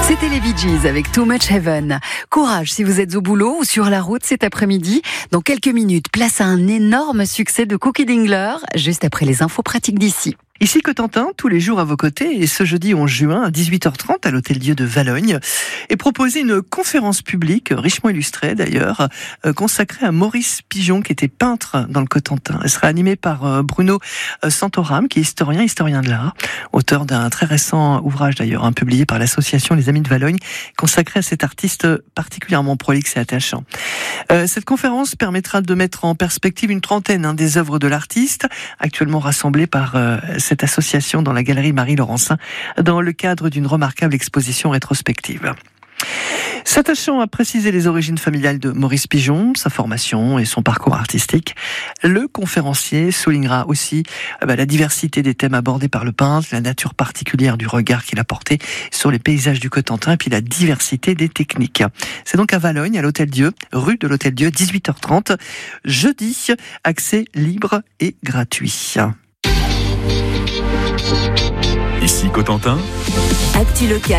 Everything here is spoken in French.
C'était les Bee Gees avec Too Much Heaven. Courage si vous êtes au boulot ou sur la route cet après-midi. Dans quelques minutes, place à un énorme succès de Cookie Dingler, juste après les infos pratiques d'ici. Ici Cotentin, tous les jours à vos côtés, et ce jeudi 11 juin à 18h30 à l'Hôtel-Dieu de Valogne, est proposée une conférence publique, richement illustrée d'ailleurs, consacrée à Maurice Pigeon, qui était peintre dans le Cotentin. Elle sera animée par Bruno Santoram, qui est historien de l'art, auteur d'un très récent ouvrage d'ailleurs, publié par l'association Les Amis de Valogne, consacré à cet artiste particulièrement prolixe et attachant. Cette conférence permettra de mettre en perspective une trentaine des œuvres de l'artiste, actuellement rassemblées par cette association dans la galerie Marie-Laurencin, dans le cadre d'une remarquable exposition rétrospective. S'attachant à préciser les origines familiales de Maurice Pigeon, sa formation et son parcours artistique, le conférencier soulignera aussi la diversité des thèmes abordés par le peintre, la nature particulière du regard qu'il a porté sur les paysages du Cotentin et puis la diversité des techniques. C'est donc à Valogne, à l'Hôtel-Dieu, rue de l'Hôtel-Dieu, 18h30, jeudi, accès libre et gratuit. Ici Cotentin. Actu local.